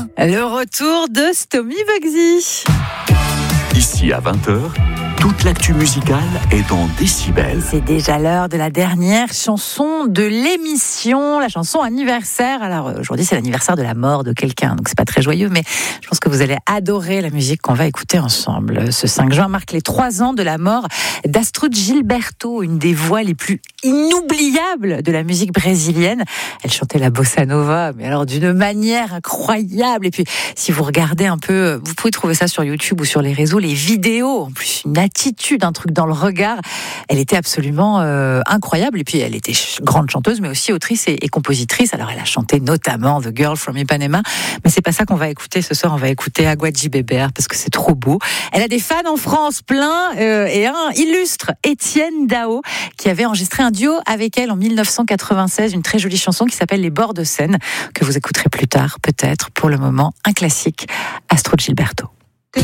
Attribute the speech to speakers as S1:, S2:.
S1: Le retour de Stomy Bugsy.
S2: Ici à 20h, toute l'actu musicale est dans Décibel.
S1: C'est déjà l'heure de la dernière chanson de l'émission, la chanson anniversaire. Alors aujourd'hui c'est l'anniversaire de la mort de quelqu'un, donc c'est pas très joyeux, mais je pense que vous allez adorer la musique qu'on va écouter ensemble. Ce 5 juin marque les 3 ans de la mort d'Astrud Gilberto, une des voix les plus inoubliables de la musique brésilienne. Elle chantait la bossa nova, mais alors d'une manière incroyable. Et puis si vous regardez un peu, vous pouvez trouver ça sur YouTube ou sur les réseaux, les vidéos, en plus une attitude, un truc dans le regard. Elle était absolument incroyable. Et puis elle était grande chanteuse, mais aussi autrice et compositrice. Alors elle a chanté notamment The Girl from Ipanema, mais c'est pas ça qu'on va écouter ce soir. On va écouter Agua de Beber parce que c'est trop beau. Elle a des fans en France plein et un illustre, Étienne Dao, qui avait enregistré un duo avec elle en 1996, une très jolie chanson qui s'appelle Les bords de Seine, que vous écouterez plus tard peut-être. Pour le moment, un classique, Astrud Gilberto.